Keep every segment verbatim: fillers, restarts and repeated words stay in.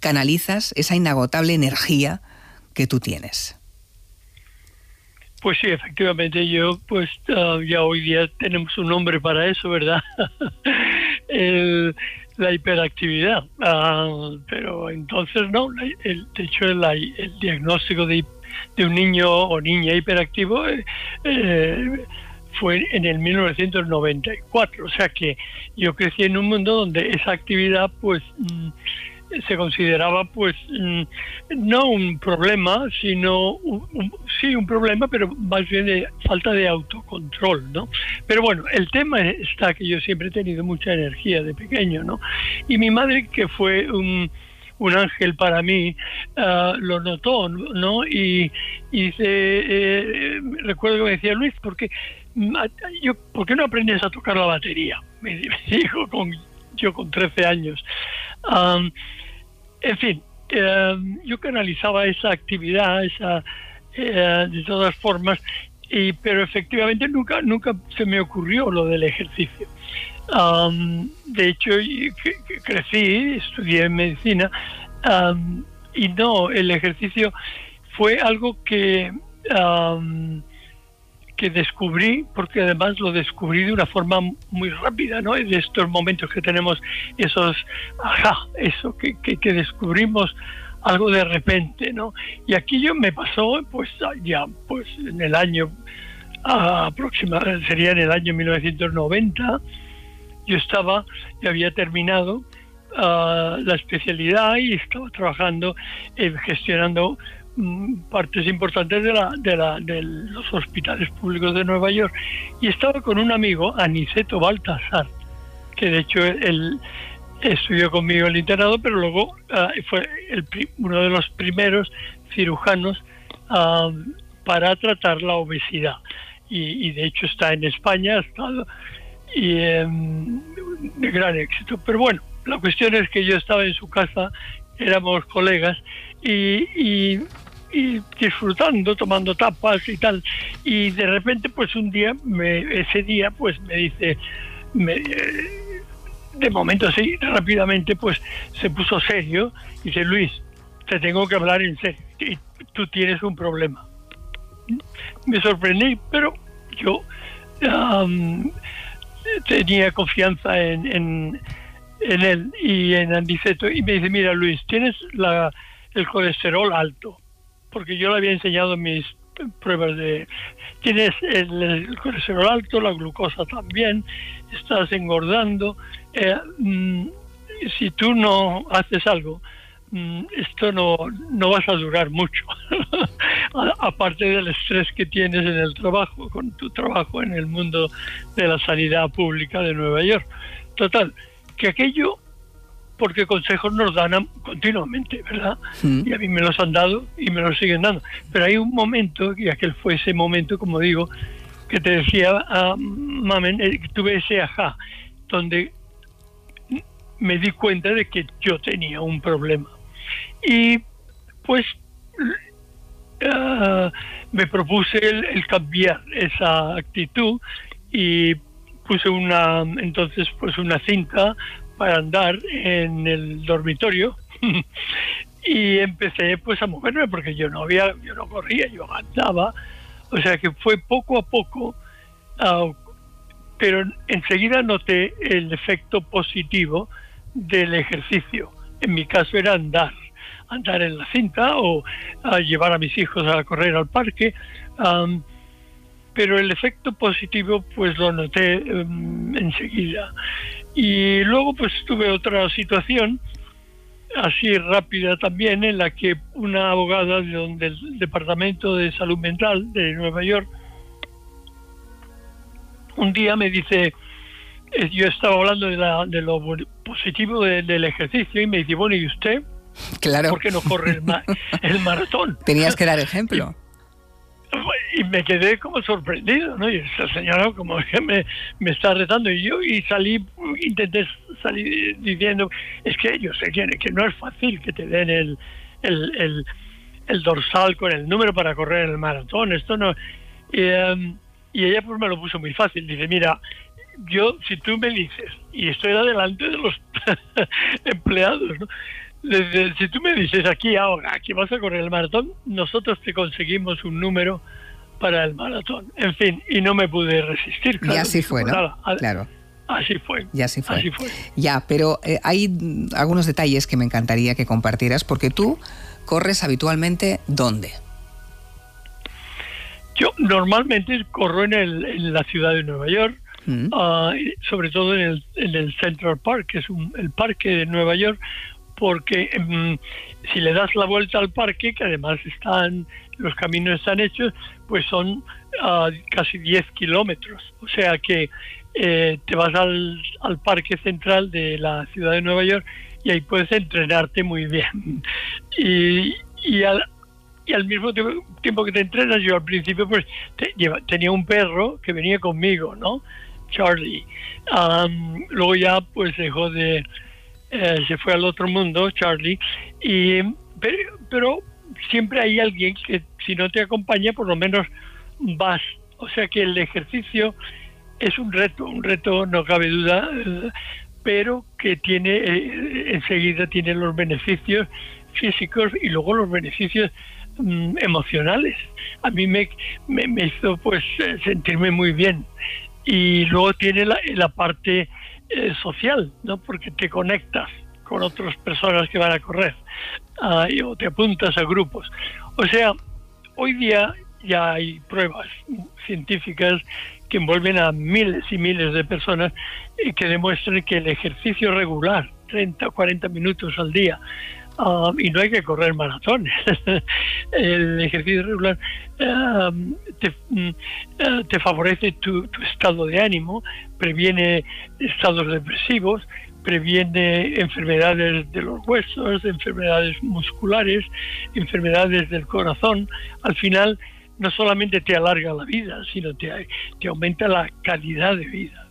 canalizas esa inagotable energía que tú tienes? Pues sí, efectivamente, yo pues uh, ya hoy día tenemos un nombre para eso, ¿verdad? el, la hiperactividad. Uh, pero entonces no, el, de hecho el, el diagnóstico de, de un niño o niña hiperactivo eh, eh, fue en el mil novecientos noventa y cuatro, o sea que yo crecí en un mundo donde esa actividad pues mm, se consideraba pues mm, no un problema, sino un, un, sí un problema, pero más bien de falta de autocontrol, ¿no? Pero bueno, el tema está que yo siempre he tenido mucha energía de pequeño, ¿no? Y mi madre, que fue un, un ángel para mí, uh, lo notó, ¿no? Y, y dice, eh, recuerdo que me decía, Luis, ¿por qué, yo, ¿por qué no aprendes a tocar la batería? Me, me dijo con, yo con trece años. Um, en fin, eh, yo canalizaba esa actividad, esa eh, de todas formas, y, pero efectivamente nunca nunca se me ocurrió lo del ejercicio. Um, de hecho, crecí, estudié medicina, um, y no, el ejercicio fue algo que... Um, que descubrí, porque además lo descubrí de una forma muy rápida, ¿no? De estos momentos que tenemos, esos, ajá, eso que, que, que descubrimos algo de repente, ¿no? Y aquí yo me pasó, pues ya, pues en el año uh, aproximadamente, sería en el año mil novecientos noventa, yo estaba, ya había terminado uh, la especialidad y estaba trabajando, eh, gestionando partes importantes de la de la de los hospitales públicos de Nueva York, y estaba con un amigo, Aniceto Baltasar, que de hecho él estudió conmigo el internado, pero luego uh, fue el, uno de los primeros cirujanos uh, para tratar la obesidad, y, y de hecho está en España, ha estado y um, de gran éxito. Pero bueno, la cuestión es que yo estaba en su casa, éramos colegas, y, y y disfrutando, tomando tapas y tal, y de repente pues un día, me, ese día pues me dice, me, de momento así, rápidamente pues se puso serio, y dice, Luis, te tengo que hablar en serio, y tú tienes un problema. Me sorprendí, pero yo um, tenía confianza en, en, en él y en Aniceto, y me dice, mira Luis, tienes la, el colesterol alto, porque yo le había enseñado mis pruebas de... Tienes el, el colesterol alto, la glucosa también, estás engordando. Eh, mm, si tú no haces algo, mm, esto no, no vas a durar mucho. Aparte del estrés que tienes en el trabajo, con tu trabajo en el mundo de la sanidad pública de Nueva York. Total, que aquello... porque consejos nos dan continuamente, ¿verdad? Sí. Y a mí me los han dado y me los siguen dando. Pero hay un momento, y aquel fue ese momento, como digo, que te decía, uh, mamen, eh, tuve ese ajá, donde me di cuenta de que yo tenía un problema. Y pues uh, me propuse el, el cambiar esa actitud, y puse una, entonces pues una cinta para andar en el dormitorio y empecé pues a moverme, porque yo no había, yo no corría, yo andaba, o sea que fue poco a poco, uh, pero enseguida noté el efecto positivo del ejercicio. En mi caso era andar, andar en la cinta o uh, llevar a mis hijos a correr al parque, um, pero el efecto positivo pues lo noté um, enseguida. Y luego pues tuve otra situación así rápida también, en la que una abogada de donde el Departamento de Salud Mental de Nueva York un día me dice, eh, yo estaba hablando de, la, de lo positivo de, del ejercicio, y me dice, bueno, ¿y usted? Claro. ¿Por qué no corre el, ma el maratón? Tenías que dar ejemplo. Y, y me quedé como sorprendido, ¿no? Y esa señora como que me, me está retando, y yo y salí, intenté salir diciendo, es que yo sé que, que no es fácil que te den el, el, el, el dorsal con el número para correr el maratón, esto no... Y, um, y ella pues me lo puso muy fácil, dice, mira, yo, si tú me dices, y estoy delante de los empleados, ¿no? desde, si tú me dices aquí ahora que vas a correr el maratón, nosotros te conseguimos un número para el maratón. En fin, y no me pude resistir. Claro, y así fue, ¿no? Nada. Claro. Así fue. Y así fue. Así fue. Ya, pero eh, hay algunos detalles que me encantaría que compartieras, porque tú corres habitualmente, ¿dónde? Yo normalmente corro en, el, en la ciudad de Nueva York, mm. uh, sobre todo en el, en el Central Park, que es un, el parque de Nueva York, porque um, si le das la vuelta al parque, que además están los caminos están hechos, pues son uh, casi diez kilómetros. O sea que eh, te vas al, al parque central de la ciudad de Nueva York y ahí puedes entrenarte muy bien. Y, y, al, y al mismo tiempo, tiempo que te entrenas, yo al principio pues te, lleva, tenía un perro que venía conmigo, ¿no? Charlie. Um, luego ya pues dejó de... Eh, se fue al otro mundo, Charlie, y pero, pero siempre hay alguien que si no te acompaña por lo menos vas, o sea que el ejercicio es un reto, un reto no cabe duda, eh, pero que tiene eh, enseguida tiene los beneficios físicos y luego los beneficios mm, emocionales. A mí me, me, me hizo pues sentirme muy bien y luego tiene la, la parte eh, social, ¿no? Porque te conectas con otras personas que van a correr uh, y, o te apuntas a grupos. O sea, hoy día ya hay pruebas científicas que envuelven a miles y miles de personas y que demuestran que el ejercicio regular, treinta o cuarenta minutos al día, uh, y no hay que correr maratones, el ejercicio regular uh, te, uh, te favorece tu, tu estado de ánimo, previene estados depresivos, previene enfermedades de los huesos, enfermedades musculares, enfermedades del corazón. Al final no solamente te alarga la vida, sino te, te aumenta la calidad de vida.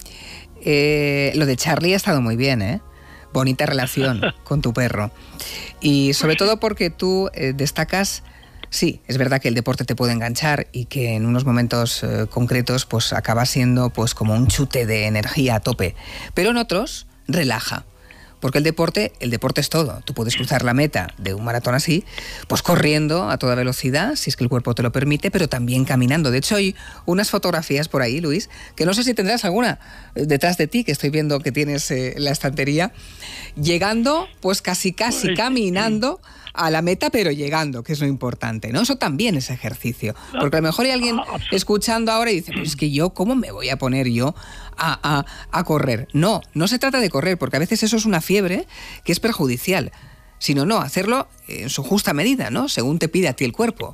Eh, lo de Charlie ha estado muy bien, ¿eh? Bonita relación con tu perro. Y sobre todo porque tú eh, destacas... Sí, es verdad que el deporte te puede enganchar y que en unos momentos eh, concretos pues acaba siendo pues como un chute de energía a tope. Pero en otros relaja. Porque el deporte, el deporte es todo. Tú puedes cruzar la meta de un maratón así, pues corriendo a toda velocidad, si es que el cuerpo te lo permite, pero también caminando. De hecho, hay unas fotografías por ahí, Luis, que no sé si tendrás alguna detrás de ti, que estoy viendo que tienes eh, la estantería, llegando, pues casi casi caminando a la meta, pero llegando, que es lo importante, ¿no? Eso también es ejercicio. Porque a lo mejor hay alguien escuchando ahora y dice, pues es que yo, ¿cómo me voy a poner yo a, a, a correr? No, no se trata de correr, porque a veces eso es una fiebre que es perjudicial, sino no, hacerlo en su justa medida, ¿no? Según te pide a ti el cuerpo.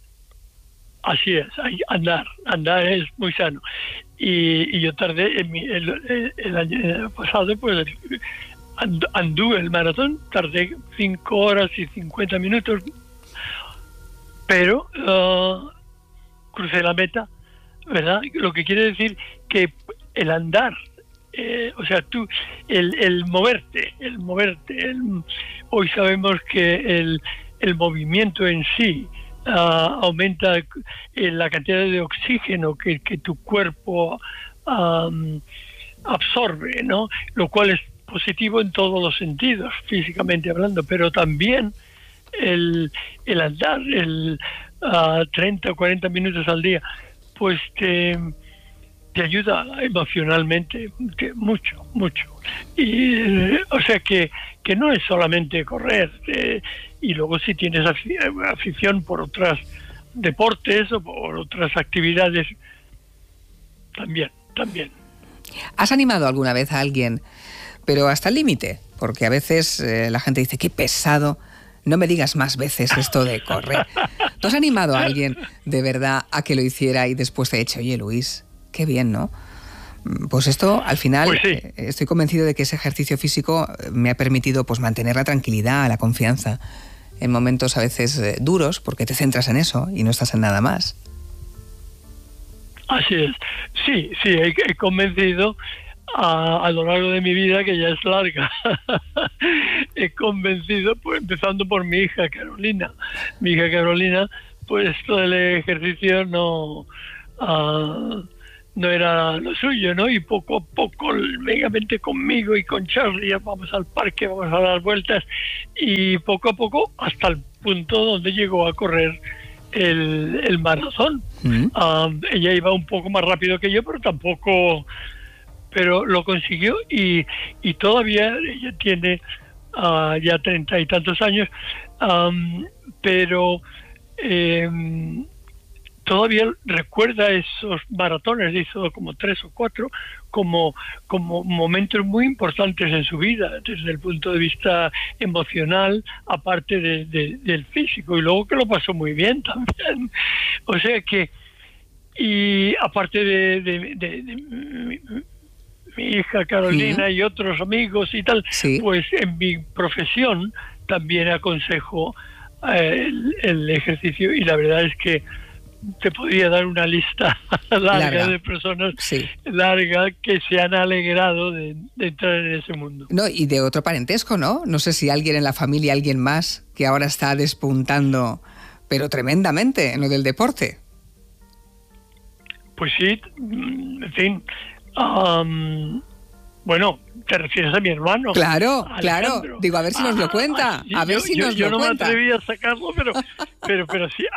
Así es, andar, andar es muy sano. Y, y yo tardé, en mi, el, el, el año pasado, pues anduve el maratón, tardé cinco horas y cincuenta minutos, pero uh, crucé la meta, ¿verdad? Lo que quiere decir que el andar, eh, o sea, tú, el, el moverte, el moverte, el, hoy sabemos que el, el movimiento en sí uh, aumenta la cantidad de oxígeno que, que tu cuerpo um, absorbe, ¿no? Lo cual es positivo en todos los sentidos, físicamente hablando, pero también el, el andar, el uh, treinta o cuarenta minutos al día, pues te, te ayuda emocionalmente que, mucho, mucho. Y, eh, o sea que, que no es solamente correr, eh, y luego si tienes afición por otros deportes o por otras actividades, también, también. ¿Has animado alguna vez a alguien, pero hasta el límite? Porque a veces eh, la gente dice, qué pesado, no me digas más veces esto de correr. ¿Tú has animado a alguien de verdad a que lo hiciera y después te ha dicho, oye Luis, qué bien, ¿no? Pues esto, al final, pues sí. eh, estoy convencido de que ese ejercicio físico me ha permitido pues mantener la tranquilidad, la confianza, en momentos a veces eh, duros, porque te centras en eso y no estás en nada más. Así es. Sí, sí, he, he convencido a, a lo largo de mi vida, que ya es larga, he convencido, pues empezando por mi hija Carolina. Mi hija Carolina, pues esto del ejercicio no, uh, no era lo suyo, ¿no? Y poco a poco, megamente conmigo y con Charlie, vamos al parque, vamos a dar vueltas, y poco a poco hasta el punto donde llegó a correr el, el maratón. Mm. Um, ella iba un poco más rápido que yo, pero tampoco, pero lo consiguió, y, y todavía ella tiene uh, ya treinta y tantos años, um, pero eh, todavía recuerda esos maratones, hizo como tres o cuatro, como, como momentos muy importantes en su vida, desde el punto de vista emocional, aparte de, de, del físico, y luego que lo pasó muy bien también. O sea que, y aparte de, de, de, de, de mi, mi hija Carolina, sí, y otros amigos y tal, sí, pues en mi profesión también aconsejo eh, el, el ejercicio, y la verdad es que te podría dar una lista larga, larga. de personas sí. larga que se han alegrado de, de entrar en ese mundo. No, y de otro parentesco, ¿no? No sé si alguien en la familia, alguien más, que ahora está despuntando, pero tremendamente, en lo del deporte. Pues sí, en fin. Um, bueno, te refieres a mi hermano. Claro, Alejandro. Claro. Digo, a ver si nos lo cuenta. A ver yo, si yo, nos yo lo no cuenta. Yo no me atreví a sacarlo, pero, pero, pero sí...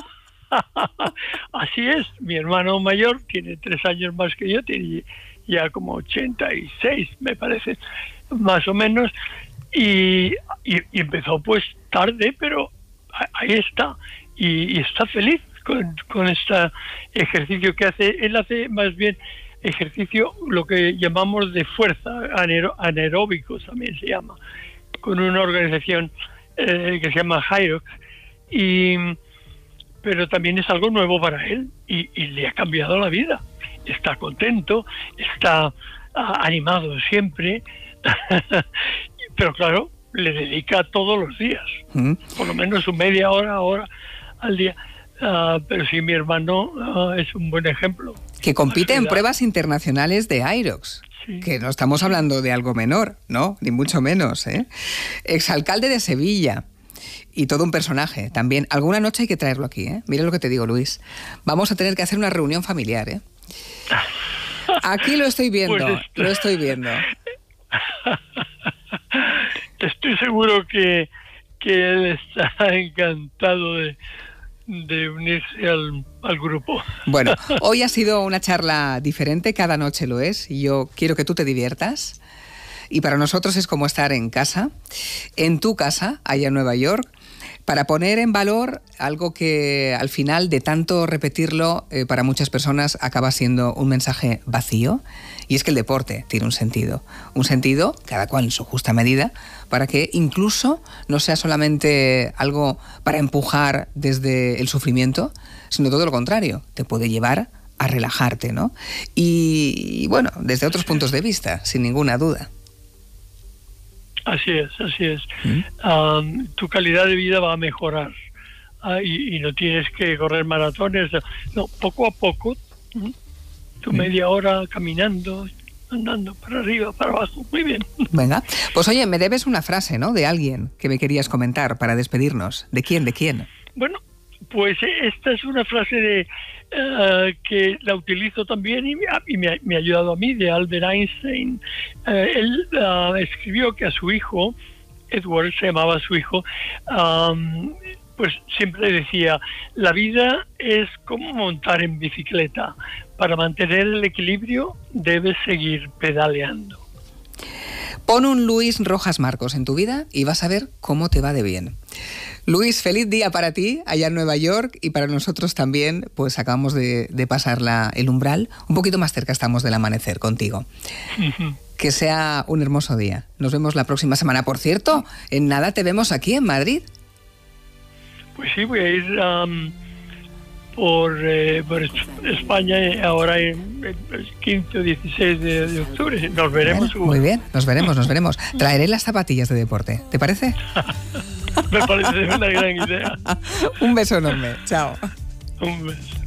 Así es, mi hermano mayor tiene tres años más que yo, tiene ya como ochenta y seis, me parece, más o menos, y, y, y empezó pues tarde, pero ahí está, y, y está feliz con, con este ejercicio que hace. Él hace más bien ejercicio, lo que llamamos de fuerza, anaer- anaeróbicos también se llama, con una organización eh, que se llama Hyrox, y pero también es algo nuevo para él, y, y le ha cambiado la vida. Está contento, está uh, animado siempre, pero claro, le dedica todos los días, ¿Mm? por lo menos su media hora, hora al día. Uh, pero sí, mi hermano uh, es un buen ejemplo. Que compite en pruebas internacionales de Hyrox. Sí. Que no estamos hablando de algo menor, ¿no? Ni mucho menos, ¿eh? Exalcalde de Sevilla. Y todo un personaje también. Alguna noche hay que traerlo aquí, ¿eh? Mira lo que te digo, Luis. Vamos a tener que hacer una reunión familiar, ¿eh? Aquí lo estoy viendo, pues esto... lo estoy viendo. Estoy seguro que, que él está encantado de, de unirse al, al grupo. Bueno, hoy ha sido una charla diferente, cada noche lo es, y yo quiero que tú te diviertas. Y para nosotros es como estar en casa, en tu casa, allá en Nueva York, para poner en valor algo que al final de tanto repetirlo eh, para muchas personas acaba siendo un mensaje vacío, y es que el deporte tiene un sentido, un sentido cada cual en su justa medida, para que incluso no sea solamente algo para empujar desde el sufrimiento, sino todo lo contrario, te puede llevar a relajarte, ¿no? Y, y bueno, desde otros puntos de vista, sin ninguna duda. Así es, así es. ¿Mm? Um, tu calidad de vida va a mejorar, uh, y, y no tienes que correr maratones. No, poco a poco, ¿Mm? tu ¿Mm? media hora caminando, andando para arriba, para abajo. Muy bien. Venga, pues oye, me debes una frase, ¿no? De alguien que me querías comentar para despedirnos. ¿De quién? ¿De quién? Bueno, pues esta es una frase de uh, que la utilizo también, y, me, y me, me ha ayudado a mí, de Albert Einstein. Uh, él uh, escribió que a su hijo, Edward se llamaba su hijo, um, pues siempre decía: la vida es como montar en bicicleta, para mantener el equilibrio debes seguir pedaleando. Pon un Luis Rojas Marcos en tu vida y vas a ver cómo te va de bien. Luis, feliz día para ti allá en Nueva York, y para nosotros también, pues acabamos de, de pasar la, el umbral, un poquito más cerca estamos del amanecer contigo. Uh-huh. Que sea un hermoso día. Nos vemos la próxima semana. Por cierto, en nada te vemos aquí en Madrid. Pues sí, voy a ir um, por, eh, por España ahora en el quince o dieciséis de, de octubre. Nos veremos. Bien, muy bien, nos veremos, nos veremos. Traeré las zapatillas de deporte, ¿te parece? Me parece una gran idea. Un beso enorme. Chao. Un beso.